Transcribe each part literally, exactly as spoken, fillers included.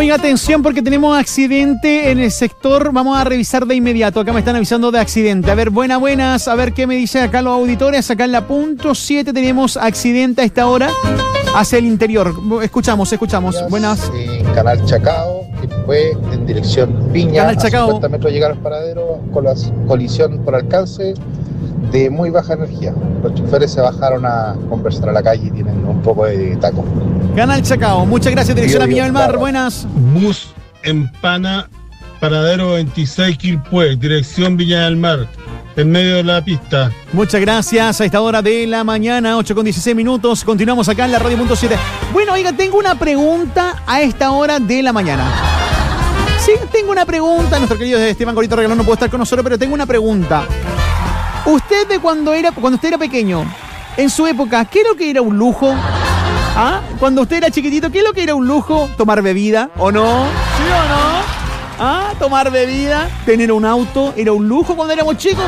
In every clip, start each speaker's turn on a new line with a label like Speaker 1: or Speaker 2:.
Speaker 1: Oiga, atención porque tenemos accidente en el sector. Vamos a revisar de inmediato. Acá me están avisando de accidente. A ver, buenas, buenas. A ver qué me dicen acá los auditores. Acá en la punto siete tenemos accidente a esta hora hacia el interior. Escuchamos, escuchamos. Buenas.
Speaker 2: En Canal Chacao, que fue en dirección Viña.
Speaker 1: Canal Chacao.
Speaker 2: A cincuenta metros de llegar al paradero con la colisión por alcance de muy baja energía. Los choferes se bajaron a conversar a la calle y tienen un poco de taco.
Speaker 1: Canal Chacao, muchas gracias, dirección a Viña del Mar, buenas.
Speaker 3: Bus Empana, paradero veintiséis Quilpué, dirección Viña del Mar, en medio de la pista.
Speaker 1: Muchas gracias, a esta hora de la mañana, ocho con dieciséis minutos, continuamos acá en la radio punto siete. Bueno, oiga, tengo una pregunta a esta hora de la mañana. Sí, tengo una pregunta, nuestro querido Esteban Corito Regalón no puede estar con nosotros, pero tengo una pregunta. Usted de cuando era, cuando usted era pequeño, en su época, ¿qué es lo que era un lujo? ¿Ah? Cuando usted era chiquitito, ¿qué es lo que era un lujo? ¿Tomar bebida o no? ¿Sí o no? ¿Ah? ¿Tomar bebida? ¿Tener un auto? ¿Era un lujo cuando éramos chicos?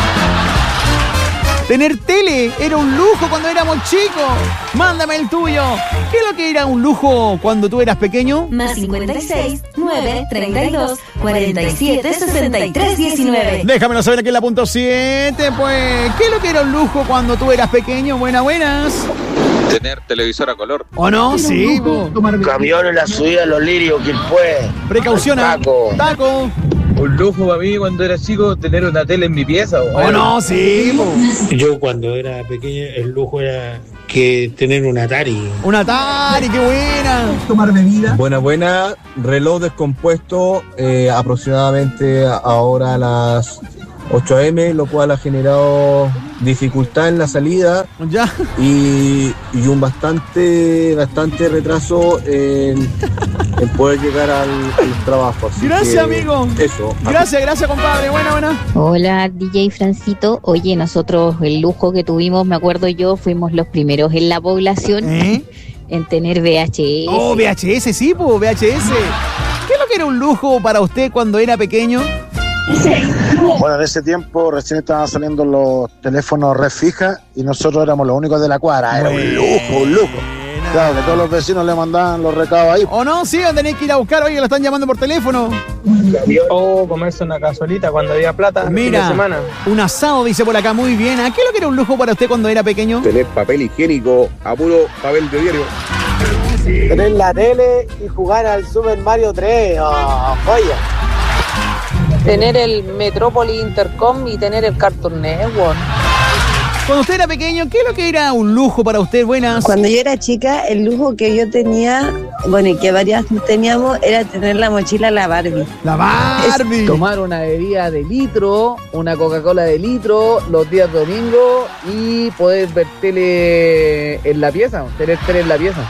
Speaker 1: ¿Tener tele? ¿Era un lujo cuando éramos chicos? Mándame el tuyo. ¿Qué es lo que era un lujo cuando tú eras pequeño?
Speaker 4: Más cincuenta y seis, nueve, treinta y dos, cuarenta y siete, sesenta y tres, diecinueve.
Speaker 1: Déjamelo saber aquí en la punto siete, pues. ¿Qué es lo que era un lujo cuando tú eras pequeño? Buenas, buenas.
Speaker 5: Tener televisor a color.
Speaker 1: ¿O no? Sí, po.
Speaker 6: Camión en la subida de los lirios, Quilpué.
Speaker 1: Precauciona.
Speaker 6: Taco.
Speaker 1: Taco.
Speaker 7: Un lujo para mí cuando era chico tener una tele en mi pieza.
Speaker 1: ¿O oh, no? Sí, po.
Speaker 8: Yo cuando era pequeño el lujo era que tener un Atari.
Speaker 1: Un Atari, qué buena.
Speaker 9: Tomar bebida.
Speaker 7: Buena, buena. Reloj descompuesto eh, aproximadamente ahora a las ocho a eme, lo cual ha generado dificultad en la salida
Speaker 1: ya.
Speaker 7: y, y un bastante bastante retraso en, en poder llegar al, al trabajo. Así
Speaker 1: gracias,
Speaker 7: que
Speaker 1: amigo.
Speaker 7: Eso.
Speaker 1: Gracias, gracias, compadre. Buena, buena.
Speaker 10: Hola, D J Francito. Oye, nosotros el lujo que tuvimos, me acuerdo yo, fuimos los primeros en la población ¿Eh? en tener V H S.
Speaker 1: Oh, V H S, sí, pues, V H S. ¿Qué es lo que era un lujo para usted cuando era pequeño?
Speaker 2: Bueno, en ese tiempo recién estaban saliendo los teléfonos red fija y nosotros éramos los únicos de la cuadra. Era un lujo, un lujo. Claro, que todos los vecinos le mandaban los recados ahí.
Speaker 1: ¿O no? Sí, tenéis que ir a buscar, oye, lo están llamando por teléfono.
Speaker 7: O comerse una cazuelita cuando había plata.
Speaker 1: Mira,
Speaker 7: fin de semana.
Speaker 1: Un asado, dice por acá, muy bien. ¿A qué es lo que era un lujo para usted cuando era pequeño?
Speaker 5: Tener papel higiénico, a puro papel de diario.
Speaker 6: Tener la tele y jugar al Super Mario tres. Oh, joya.
Speaker 11: Tener el Metrópoli Intercom y tener el Cartoon Network.
Speaker 1: Cuando usted era pequeño, ¿qué es lo que era un lujo para usted? Buenas.
Speaker 12: Cuando yo era chica, el lujo que yo tenía, bueno, y que varias teníamos, era tener la mochila la Barbie.
Speaker 1: La Barbie.
Speaker 7: Es tomar una bebida de litro, una Coca-Cola de litro, los días domingos y poder ver tele en la pieza, tener tele en la pieza.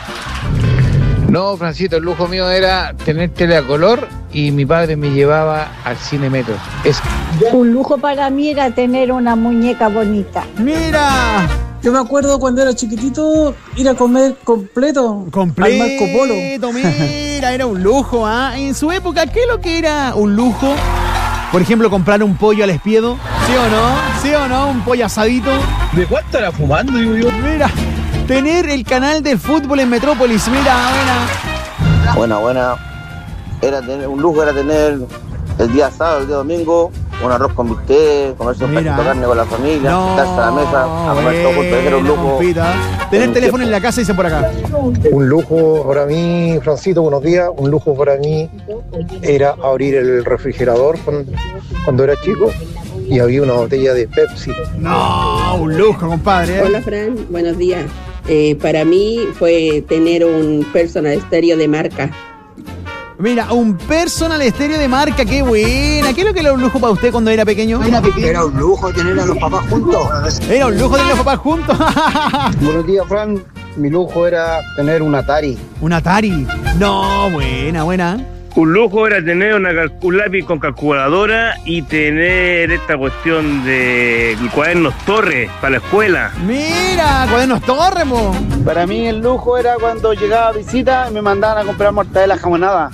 Speaker 13: No, Francito, el lujo mío era tener tele a color y mi padre me llevaba al Cine Metro. Es...
Speaker 14: Un lujo para mí era tener una muñeca bonita.
Speaker 1: ¡Mira!
Speaker 9: Yo me acuerdo cuando era chiquitito ir a comer completo.
Speaker 1: Completo,
Speaker 9: al Marco Polo.
Speaker 1: Mira, era un lujo, ¿ah? ¿eh? En su época, ¿qué es lo que era un lujo? Por ejemplo, comprar un pollo al espiedo. ¿Sí o no? ¿Sí o no? Un pollo asadito.
Speaker 7: ¿De cuánto era fumando, digo yo?
Speaker 1: Mira. Tener el canal de fútbol en Metrópolis, mira, buena.
Speaker 6: Buena, buena. Era tener, un lujo era tener el día sábado, el día domingo, un arroz con bistec, comerse un pedacito de carne con la familia, no, sentarse a la mesa, a comer bueno, todo junto, era un lujo.
Speaker 1: Compita. Tener teléfono tiempo en la casa, dice por acá.
Speaker 2: Un lujo para mí, Francito, buenos días, un lujo para mí era abrir el refrigerador cuando, cuando era chico. Y había una botella de Pepsi.
Speaker 1: No, un lujo, compadre.
Speaker 15: Hola, Fran, buenos días. Eh, para mí fue tener un personal estéreo de marca.
Speaker 1: Mira, un personal estéreo de marca, qué buena. ¿Qué es lo que era un lujo para usted cuando era pequeño?
Speaker 6: Era, pequeño. Era un lujo tener a los papás juntos.
Speaker 1: Era un lujo tener a los papás juntos.
Speaker 2: Buenos días, Fran. Mi lujo era tener un Atari.
Speaker 1: ¿Un Atari? No, buena, buena.
Speaker 16: Un lujo era tener una, un lápiz con calculadora y tener esta cuestión de cuadernos Torres para la escuela.
Speaker 1: Mira, cuadernos Torres, mo.
Speaker 6: Para mí el lujo era cuando llegaba a visita y me mandaban a comprar mortadela jamonada.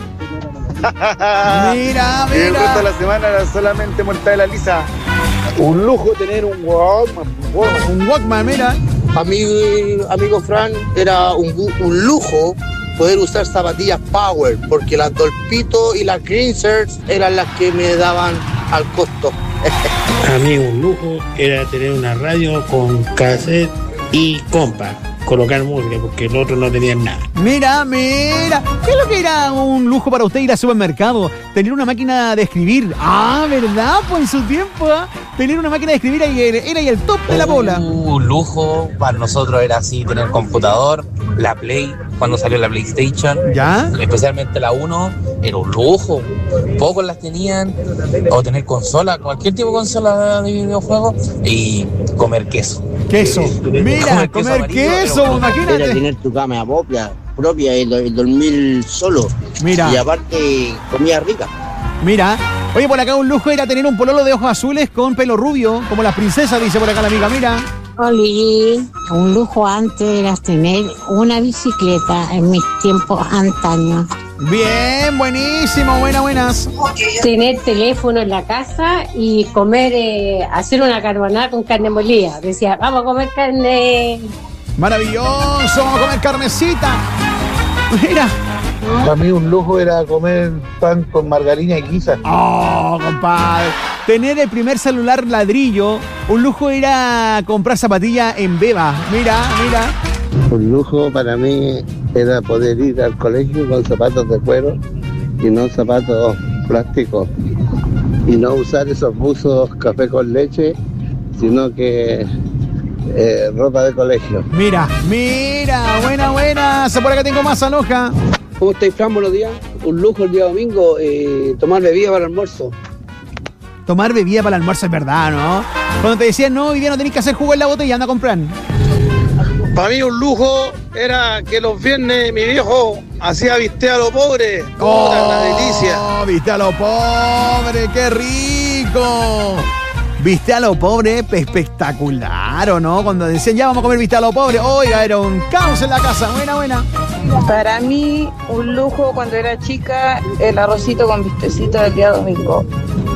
Speaker 1: Mira, mira.
Speaker 6: Y el resto de la semana era solamente mortadela lisa. Un lujo tener un Walkman.
Speaker 1: Un Walkman, mira.
Speaker 6: A mí, amigo Fran, era un, un lujo
Speaker 17: poder usar zapatillas Power, porque las Dolpito y las Greensers eran las que me daban al costo.
Speaker 8: A mí un lujo era tener una radio con cassette y compa, colocar música, porque el otro no tenía nada.
Speaker 1: Mira, mira, ¿qué es lo que era un lujo para usted ir al supermercado? Tener una máquina de escribir. Ah, ¿verdad? Pues en su tiempo, ¿eh? Tener una máquina de escribir era, era ahí el top de la bola.
Speaker 18: Un lujo para nosotros era así, tener computador, la Play, cuando salió la PlayStation.
Speaker 1: ¿Ya?
Speaker 18: Especialmente la uno, era un lujo. Pocos las tenían. O tener consola, cualquier tipo de consola de videojuegos. Y comer queso.
Speaker 1: Queso. Mira, comer, comer queso, queso imagínate.
Speaker 6: Era tener tu cama propia, propia y, y dormir solo.
Speaker 1: Mira.
Speaker 6: Y aparte, comida rica.
Speaker 1: Mira. Oye, por acá un lujo era tener un pololo de ojos azules con pelo rubio, como las princesas, dice por acá la amiga, mira.
Speaker 14: Oli, un lujo antes era tener una bicicleta en mis tiempos antaños.
Speaker 1: Bien, buenísimo, buenas, buenas.
Speaker 19: Tener teléfono en la casa y comer, eh, hacer una carbonara con carne molida. Decía, vamos a comer carne.
Speaker 1: Maravilloso, vamos a comer carnecita. Mira.
Speaker 17: Para mí un lujo era comer pan con margarina y guisa.
Speaker 1: Oh, compadre. Tener el primer celular ladrillo. Un lujo era comprar zapatillas en Beba. Mira, mira.
Speaker 2: Un lujo para mí era poder ir al colegio con zapatos de cuero y no zapatos plásticos. Y no usar esos buzos café con leche, sino que eh, ropa de colegio.
Speaker 1: Mira, mira, buena, buena. Por acá tengo más aloja.
Speaker 20: ¿Cómo estáis, Fran? Buenos días. Un lujo el día domingo, eh, tomar bebida para el almuerzo.
Speaker 1: Tomar bebida para el almuerzo es verdad, ¿no? Cuando te decían, no, hoy día no tenés que hacer jugo en la botella, anda a comprar.
Speaker 17: Para mí un lujo era que los viernes mi viejo hacía viste a lo pobre.
Speaker 1: ¡Oh,
Speaker 17: una delicia!
Speaker 1: Viste a lo pobre! ¡Qué rico! Viste a lo pobre, espectacular, ¿o no? Cuando decían, ya vamos a comer viste a lo pobre. Oiga, era un caos en la casa. Buena, buena.
Speaker 11: Para mí, un lujo cuando era chica, el arrocito con vistecito del día domingo.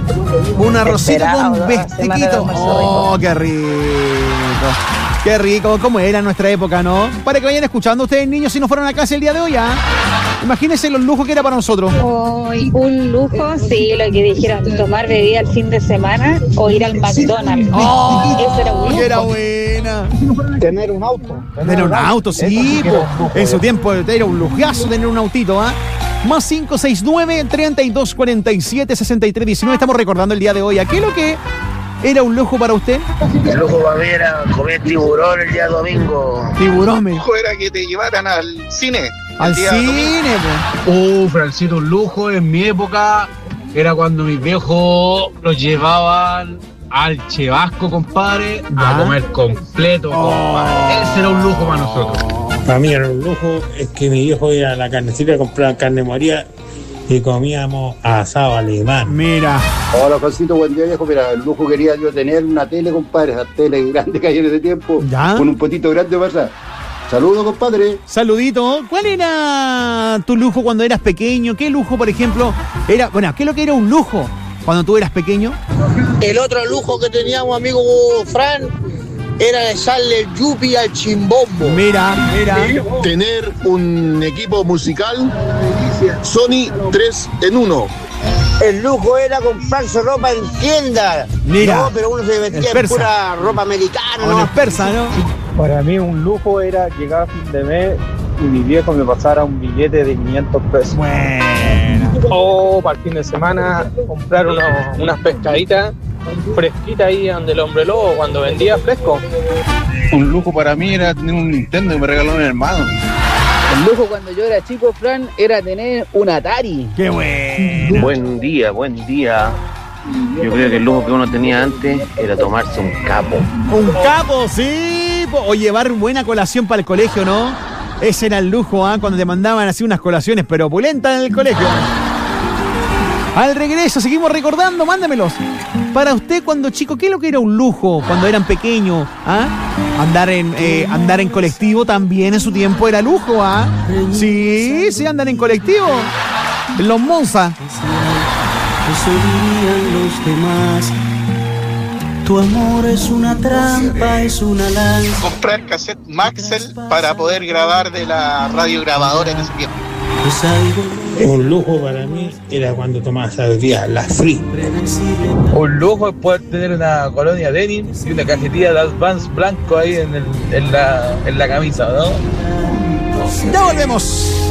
Speaker 1: Un arrocito
Speaker 11: Esperado,
Speaker 1: con vestiquito. Oh, qué rico. Qué rico, cómo era nuestra época, ¿no? Para que vayan escuchando ustedes, niños, si no fueron a clase el día de hoy, ¿ah? Imagínense los lujos que era para nosotros.
Speaker 14: Oh, un lujo, sí, lo que dijeron, tomar bebida el fin de semana o ir al McDonald's.
Speaker 1: Oh,
Speaker 14: eso era un lujo.
Speaker 1: Era buena.
Speaker 17: Tener un auto.
Speaker 1: Tener un auto, sí. Po. En su tiempo era un lujazo tener un autito, ¿ah? Más cinco seis nueve, treinta y dos, cuarenta y siete, sesenta y tres, diecinueve. Estamos recordando el día de hoy. ¿A qué es lo que era un lujo para usted?
Speaker 6: El lujo para mí era comer tiburón el día domingo.
Speaker 1: Tiburón, me.
Speaker 17: El lujo era que te llevaran al cine.
Speaker 1: Al cine,
Speaker 21: pues. Uh, Francito, un lujo en mi época era cuando mis viejos los llevaban al Chevasco, compadre, ¿ya? A comer completo, oh, compadre. Ese era un lujo para nosotros.
Speaker 8: Para mí era un lujo, es que mi viejo iba a la carnecita a comprar carne molida y comíamos asado alemán.
Speaker 1: Mira.
Speaker 17: Hola, Francito, buen día, viejo. Mira, el lujo quería yo tener una tele, compadre, esa tele grande que hay en ese tiempo.
Speaker 1: ¿Ya?
Speaker 17: Con un potito grande para. Saludos, compadre.
Speaker 1: Saludito. ¿Cuál era tu lujo cuando eras pequeño? ¿Qué lujo, por ejemplo, era? Bueno, ¿qué es lo que era un lujo cuando tú eras pequeño?
Speaker 17: El otro lujo que teníamos, amigo Fran, era echarle el yupi al chimbombo.
Speaker 1: Mira, mira.
Speaker 17: Tener un equipo musical Sony tres en uno.
Speaker 6: El lujo era comprarse ropa en tienda.
Speaker 1: Mira.
Speaker 6: No, pero uno se vestía en pura ropa americana.
Speaker 1: O ¿no? En persa, ¿no?
Speaker 22: Para mí un lujo era llegar a fin de mes y mi viejo me pasara un billete de quinientos pesos.
Speaker 1: Bueno.
Speaker 22: O para el fin de semana comprar unos, unas pescaditas fresquitas ahí donde el hombre lobo cuando vendía fresco.
Speaker 17: Un lujo para mí era tener un Nintendo que me regaló mi hermano.
Speaker 23: El lujo cuando yo era chico, Fran, era tener un Atari.
Speaker 1: ¡Qué bueno!
Speaker 6: Buen día, buen día. Yo creo que el lujo que uno tenía antes era tomarse un capo.
Speaker 1: ¡Un capo, sí! O llevar buena colación para el colegio, ¿no? Ese era el lujo, ¿eh? Cuando te mandaban así unas colaciones, pero opulentas en el colegio. Al regreso, seguimos recordando, mándamelos. Para usted, cuando chico, ¿qué es lo que era un lujo cuando eran pequeños? ¿Ah? Andar en eh, andar en colectivo también en su tiempo era lujo, ¿ah? Sí, sí, andar en colectivo. En los Monza.
Speaker 24: Eso dirían los demás.
Speaker 3: Tu amor es una trampa, es una lanza.
Speaker 4: Comprar cassette Maxell para poder grabar de la radiograbadora en ese tiempo.
Speaker 8: Un lujo para mí era cuando tomaba día la Free.
Speaker 18: Un lujo es poder tener una colonia denim y una cajetilla de Advance blanco ahí en, el, en, la, en la camisa, ¿no?
Speaker 1: Ya volvemos.